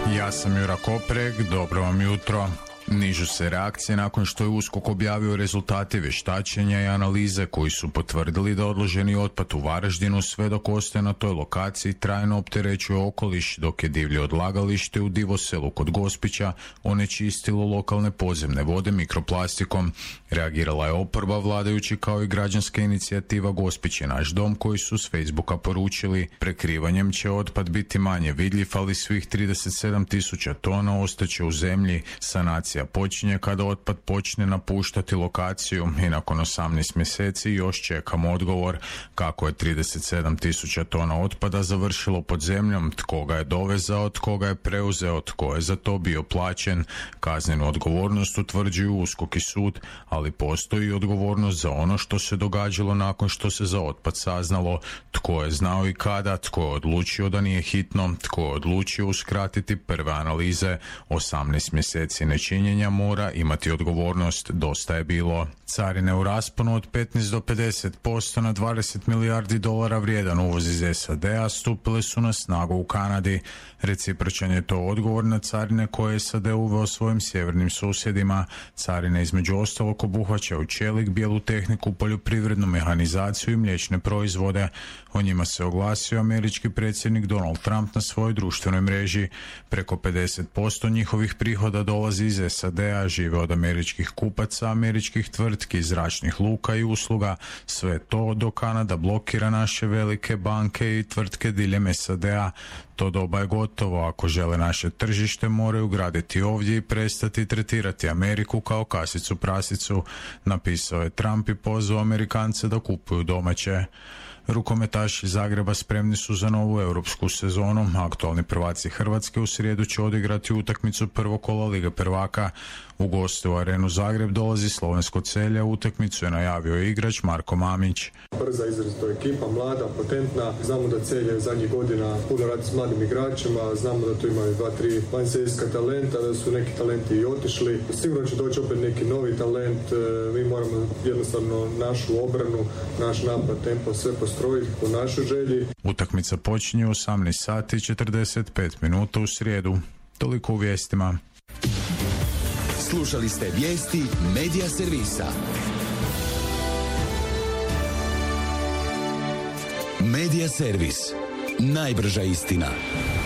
Ja sam Jura Kopreg, dobro vam jutro. Nižu se reakcije nakon što je USKOK objavio rezultate vještačenja i analize koji su potvrdili da odloženi otpad u Varaždinu sve dok ostaje na toj lokaciji trajno opterećuje okoliš, dok je divlje odlagalište u Divoselu kod Gospića onečistilo lokalne podzemne vode mikroplastikom. Reagirala je oporba, vladajući kao i građanska inicijativa Gospić je naš dom, koji su s Facebooka poručili: prekrivanjem će otpad biti manje vidljiv, ali svih 37.000 tona ostaće u zemlji. Sanacija počinje kada otpad počne napuštati lokaciju i nakon 18 mjeseci još čekamo odgovor kako je 37.000 tona otpada završilo pod zemljom, tko ga je dovezao, tko ga je preuzeo, tko je za to bio plaćen. Kaznenu odgovornost utvrđuju USKOK i sud, ali postoji odgovornost za ono što se događalo nakon što se za otpad saznalo. Tko je znao i kada, tko je odlučio da nije hitno, tko je odlučio uskratiti prve analize. 18 mjeseci nečinjenja mora imati odgovornost. Dosta je bilo. Carine u rasponu od 15 do 50% na 20 milijardi dolara vrijedan uvoz iz SAD-a stupile su na snagu u Kanadi. Recipročan je to odgovor na carine koje je SAD uveo svojim sjevernim susjedima. Carine između ostalog obuhvaćaju čelik, bijelu tehniku, poljoprivrednu mehanizaciju i mliječne proizvode. O njima se oglasio američki predsjednik Donald Trump na svojoj društvenoj mreži. Preko 50% njihovih prihoda dolazi iz SAD-a, žive od američkih kupaca, američkih tvrtki, zračnih luka i usluga. Sve to dok Kanada blokira naše velike banke i tvrtke diljem SAD-a. To doba je gotovo. Ako žele naše tržište, moraju graditi ovdje i prestati tretirati Ameriku kao kasicu prasicu, napisao je Trump i pozvao Amerikance da kupuju domaće. Rukometaši iz Zagreba spremni su za novu europsku sezonu. Aktualni prvaci Hrvatske u srijedu će odigrati utakmicu prvog kola Lige prvaka. U goste u Arenu Zagreb dolazi Slovensko Celje, utakmicu je najavio igrač Marko Mamić. Brza izrazito ekipa, mlada, potentna. Znamo da Celje zadnjih godina puno radi s mladim igračima, znamo da tu imaju 2-3 vanjsejska talenta, da su neki talenti i otišli. Sigurno će doći opet neki novi talent. Mi moramo jednostavno našu obranu, naš napad, tempo, sve postrojiti po našoj želji. Utakmica počinje u 18 sati i 45 minuta u srijedu. Toliko u vijestima. Slušali ste vijesti Medija servisa. Medija servis. Najbrža istina.